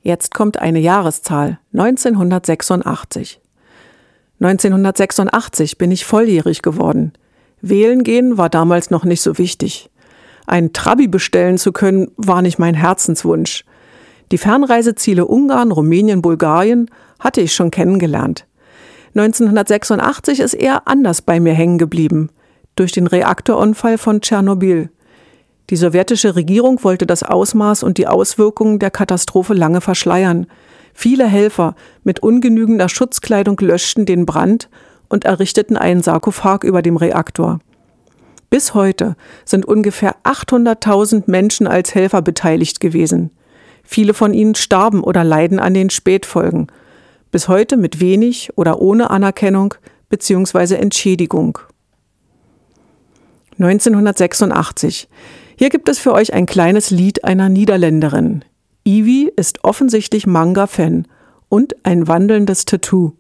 Jetzt kommt eine Jahreszahl, 1986. 1986 bin ich volljährig geworden. Wählen gehen war damals noch nicht so wichtig. Ein Trabi bestellen zu können, war nicht mein Herzenswunsch. Die Fernreiseziele Ungarn, Rumänien, Bulgarien hatte ich schon kennengelernt. 1986 ist eher anders bei mir hängen geblieben, durch den Reaktorunfall von Tschernobyl. Die sowjetische Regierung wollte das Ausmaß und die Auswirkungen der Katastrophe lange verschleiern. Viele Helfer mit ungenügender Schutzkleidung löschten den Brand und errichteten einen Sarkophag über dem Reaktor. Bis heute sind ungefähr 800.000 Menschen als Helfer beteiligt gewesen. Viele von ihnen starben oder leiden an den Spätfolgen. Bis heute mit wenig oder ohne Anerkennung bzw. Entschädigung. 1986. Hier gibt es für euch ein kleines Lied einer Niederländerin. Ivy ist offensichtlich Manga-Fan und ein wandelndes Tattoo.